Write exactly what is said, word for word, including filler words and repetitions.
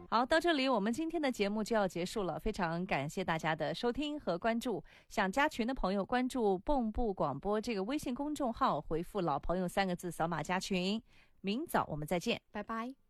好，到这里我们今天的节目就要结束了，非常感谢大家的收听和关注。想加群的朋友关注蚌埠广播这个微信公众号，回复老朋友三个字，扫码加群。明早我们再见， 拜拜。